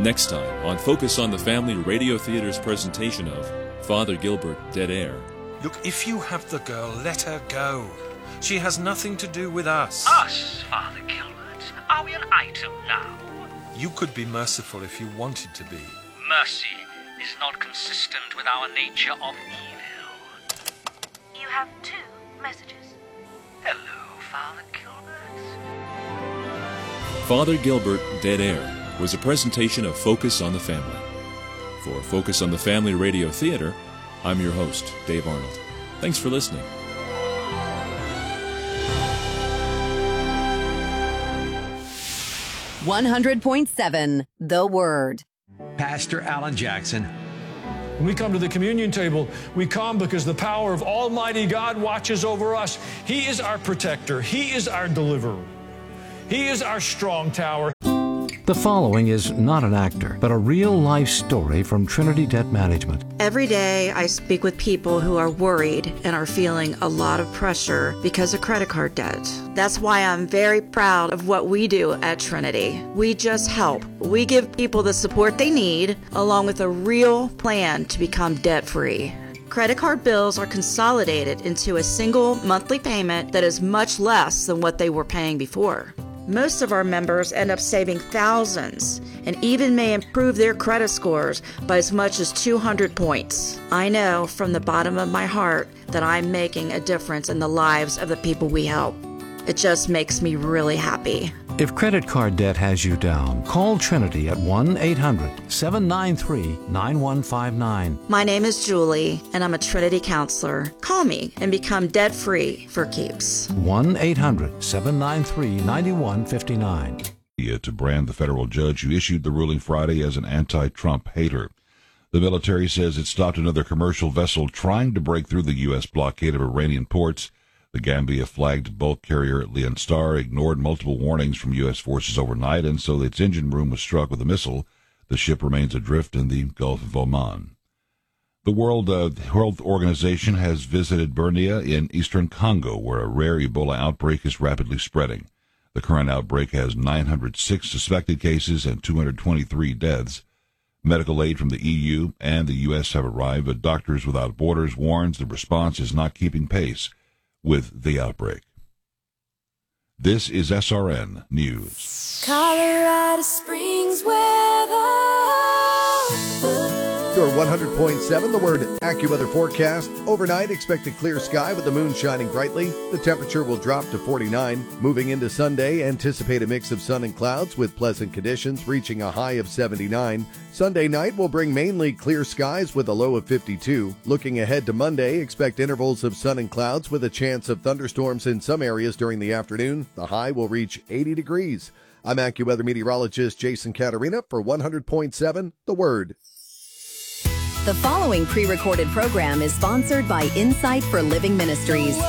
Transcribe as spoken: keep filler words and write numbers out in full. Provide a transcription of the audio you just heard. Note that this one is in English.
Next time on Focus on the Family Radio Theater's presentation of Father Gilbert, Dead Air. Look, if you have the girl, let her go. She has nothing to do with us. Us, Father Gilbert? Are we an item now? You could be merciful if you wanted to be. Mercy is not consistent with our nature of evil. You have two messages. Hello, Father Gilbert. Father Gilbert, Dead Air was a presentation of Focus on the Family. For Focus on the Family Radio Theater, I'm your host, Dave Arnold. Thanks for listening. one hundred point seven The Word. Pastor Alan Jackson. When we come to the communion table, we come because the power of Almighty God watches over us. He is our protector. He is our deliverer. He is our strong tower. The following is not an actor, but a real-life story from Trinity Debt Management. Every day I speak with people who are worried and are feeling a lot of pressure because of credit card debt. That's why I'm very proud of what we do at Trinity. We just help. We give people the support they need, along with a real plan to become debt-free. Credit card bills are consolidated into a single monthly payment that is much less than what they were paying before. Most of our members end up saving thousands and even may improve their credit scores by as much as two hundred points. I know from the bottom of my heart that I'm making a difference in the lives of the people we help. It just makes me really happy. If credit card debt has you down, call Trinity at one eight hundred seven nine three nine one five nine. My name is Julie, and I'm a Trinity counselor. Call me and become debt-free for keeps. one eight hundred seven nine three nine one five nine. To brand the federal judge who issued the ruling Friday as an anti-Trump hater. The military says it stopped another commercial vessel trying to break through the U S blockade of Iranian ports. The Gambia-flagged bulk carrier Leon Star ignored multiple warnings from U S forces overnight, and so its engine room was struck with a missile. The ship remains adrift in the Gulf of Oman. The World uh, Health Organization has visited Bunia in eastern Congo, where a rare Ebola outbreak is rapidly spreading. The current outbreak has nine hundred six suspected cases and two hundred twenty-three deaths. Medical aid from the E U and the U S have arrived, but Doctors Without Borders warns the response is not keeping pace with the outbreak. This is S R N News. Colorado Springs weather. Your one hundred point seven, The Word AccuWeather forecast. Overnight, expect a clear sky with the moon shining brightly. The temperature will drop to forty-nine. Moving into Sunday, anticipate a mix of sun and clouds with pleasant conditions reaching a high of seventy-nine. Sunday night will bring mainly clear skies with a low of fifty-two. Looking ahead to Monday, expect intervals of sun and clouds with a chance of thunderstorms in some areas during the afternoon. The high will reach eighty degrees. I'm AccuWeather meteorologist Jason Caterina for one hundred point seven, The Word. The following pre-recorded program is sponsored by Insight for Living Ministries.